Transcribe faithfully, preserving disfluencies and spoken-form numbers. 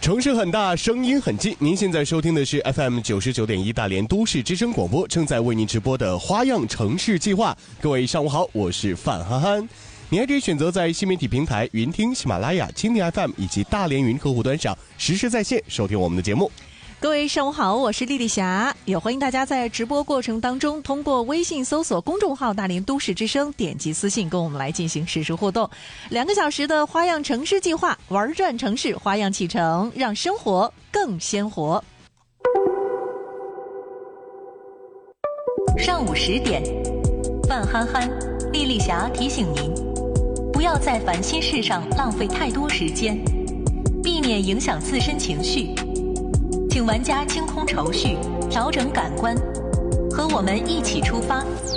城市很大，声音很近。您现在收听的是 F M 九十九点一大连都市之声广播，正在为您直播的花样城市计划。各位上午好，我是范憨憨。你还可以选择在新媒体平台云听、喜马拉雅、蜻蜓 F M 以及大连云客户端上实时在线收听我们的节目。 各位上午好，我是丽丽霞，也欢迎大家在直播过程当中通过微信搜索公众号大连都市之声，点击私信跟我们来进行实时互动。两个小时的花样城市计划，玩转城市，花样启程，让生活更鲜活。 上午十点，范憨憨、丽丽霞提醒您，不要在烦心事上浪费太多时间，避免影响自身情绪。请玩家清空愁绪，调整感官，和我们一起出发，